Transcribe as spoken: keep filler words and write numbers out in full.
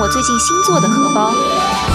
我最近新做的荷包。